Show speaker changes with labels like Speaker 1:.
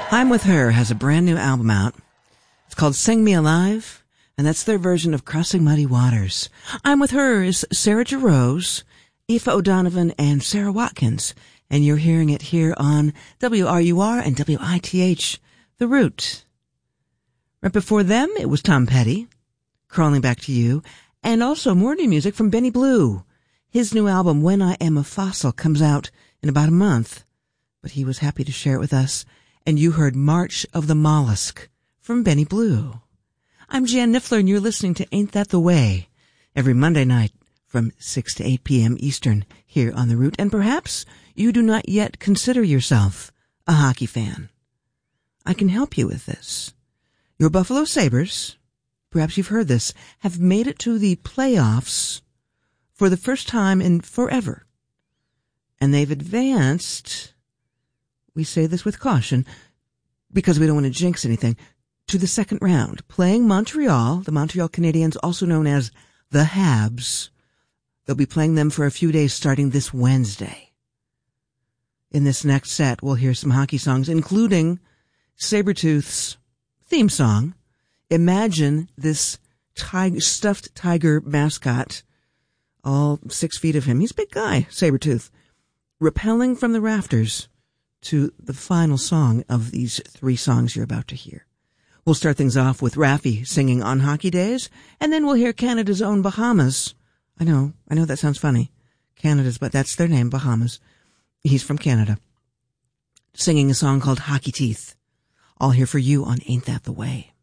Speaker 1: I'm With Her has a brand new album out. It's called Sing Me Alive, and that's their version of Crossing Muddy Waters. I'm With Her is Sarah Jarosz, Aoife O'Donovan, and Sarah Watkins, and you're hearing it here on WRUR and WITH, The Root. Right before them, it was Tom Petty, Crawling Back to You, and also more new music from Benny Blue. His new album, When I Am a Fossil, comes out in about a month, but he was happy to share it with us. And you heard March of the Mollusk from Benny Blue. I'm Jan Niffler, and you're listening to Ain't That the Way every Monday night from 6 to 8 p.m. Eastern here on The Root. And perhaps you do not yet consider yourself a hockey fan. I can help you with this. Your Buffalo Sabres, perhaps you've heard this, have made it to the playoffs for the first time in forever. And they've advanced, we say this with caution, because we don't want to jinx anything, to the second round, playing Montreal, the Montreal Canadiens, also known as the Habs. They'll be playing them for a few days starting this Wednesday. In this next set, we'll hear some hockey songs, including Sabretooth's theme song. Imagine this stuffed tiger mascot, all 6 feet of him. He's a big guy, Sabretooth, rappelling from the rafters to the final song of these 3 songs you're about to hear. We'll start things off with Raffi singing On Hockey Days, and then we'll hear Canada's own Bahamas. I know that sounds funny. Canada's, but that's their name, Bahamas. He's from Canada. Singing a song called Hockey Teeth. All here for you on Ain't That the Way.